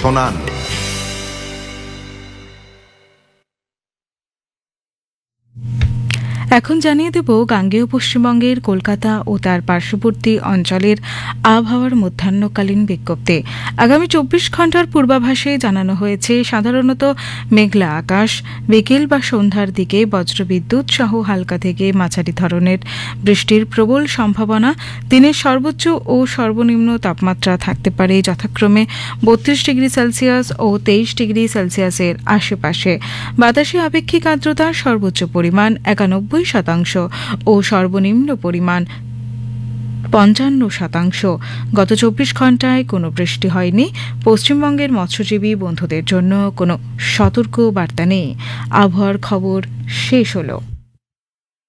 শোনান। এখন জানিয়ে দেব গাঙ্গেয় পশ্চিমবঙ্গের কলকাতা ও তার পার্শ্ববর্তী অঞ্চলের আবহাওয়ার মধ্যাহ্নকালীন বিজ্ঞপ্তি। আগামী 24 ঘন্টার পূর্বাভাসে জানানো হয়েছে সাধারণত মেঘলা আকাশ, বিকেল বা সন্ধ্যার দিকে বজ্রবিদ্যুৎ সহ হালকা থেকে মাঝারি ধরনের বৃষ্টির প্রবল সম্ভাবনা। দিনের সর্বোচ্চ ও সর্বনিম্ন তাপমাত্রা থাকতে পারে যথাক্রমে 32 ডিগ্রি সেলসিয়াস ও 23 ডিগ্রি সেলসিয়াসের আশেপাশে। বাতাসে আপেক্ষিক আর্দ্রতার সর্বোচ্চ পরিমাণ 91% ও সর্বনিম্ন পরিমাণ 55%। গত 24 ঘন্টায় কোনো বৃষ্টি হয়নি। পশ্চিমবঙ্গের মৎস্যজীবী বন্ধুদের জন্য কোনো সতর্ক বার্তা নেই। আবহাওয়ার খবর শেষ হলো।